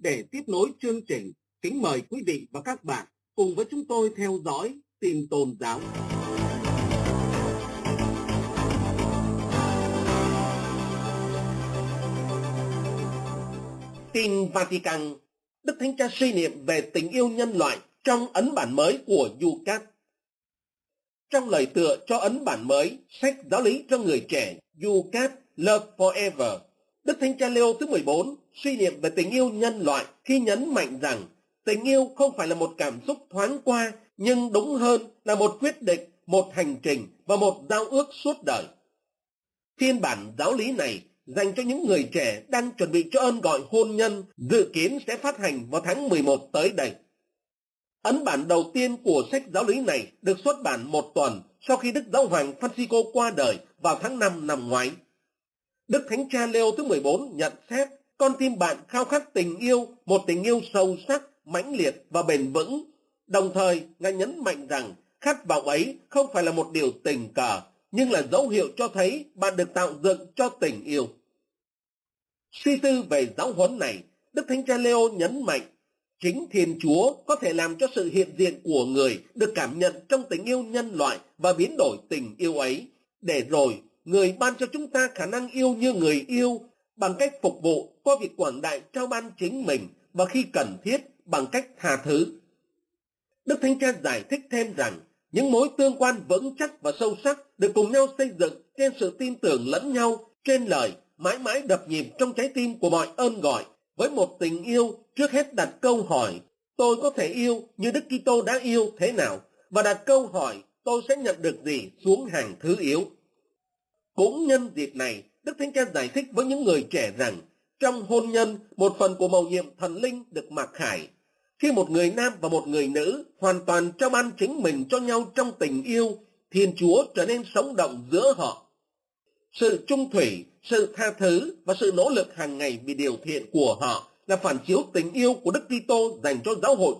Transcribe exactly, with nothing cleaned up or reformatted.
Để tiếp nối chương trình, kính mời quý vị và các bạn cùng với chúng tôi theo dõi tin tôn giáo. Tin Vatican, Đức Thánh Cha suy niệm về tình yêu nhân loại trong ấn bản mới của Yucat. Trong lời tựa cho ấn bản mới, sách giáo lý cho người trẻ Yucat Love Forever, Đức Thánh Cha Leo thứ mười bốn suy niệm về tình yêu nhân loại khi nhấn mạnh rằng tình yêu không phải là một cảm xúc thoáng qua, nhưng đúng hơn là một quyết định, một hành trình và một giao ước suốt đời. Phiên bản giáo lý này dành cho những người trẻ đang chuẩn bị cho ơn gọi hôn nhân, dự kiến sẽ phát hành vào tháng mười một tới đây. Ấn bản đầu tiên của sách giáo lý này được xuất bản một tuần sau khi Đức Giáo hoàng Francisco qua đời vào tháng năm năm ngoái. Đức Thánh Cha Leo thứ mười bốn nhận xét con tim bạn khao khát tình yêu, một tình yêu sâu sắc, mãnh liệt và bền vững. Đồng thời, Ngài nhấn mạnh rằng khát vọng ấy không phải là một điều tình cờ, nhưng là dấu hiệu cho thấy bạn được tạo dựng cho tình yêu. Suy tư về giáo huấn này, Đức Thánh Cha Leo nhấn mạnh chính Thiên Chúa có thể làm cho sự hiện diện của người được cảm nhận trong tình yêu nhân loại và biến đổi tình yêu ấy, để rồi người ban cho chúng ta khả năng yêu như người yêu bằng cách phục vụ qua việc quảng đại trao ban chính mình và khi cần thiết bằng cách tha thứ. Đức Thánh Cha giải thích thêm rằng những mối tương quan vững chắc và sâu sắc được cùng nhau xây dựng trên sự tin tưởng lẫn nhau, trên lời mãi mãi đập nhịp trong trái tim của mọi ơn gọi, với một tình yêu trước hết đặt câu hỏi tôi có thể yêu như Đức Kitô đã yêu thế nào, và đặt câu hỏi tôi sẽ nhận được gì xuống hàng thứ yếu. Cũng nhân dịp này, Đức Thánh Cha giải thích với những người trẻ rằng trong hôn nhân, một phần của mầu nhiệm thần linh được mặc khải. Khi một người nam và một người nữ hoàn toàn trao ban chính mình cho nhau trong tình yêu, Thiên Chúa trở nên sống động giữa họ. Sự trung thủy, sự tha thứ và sự nỗ lực hàng ngày vì điều thiện của họ là phản chiếu tình yêu của Đức Kitô dành cho giáo hội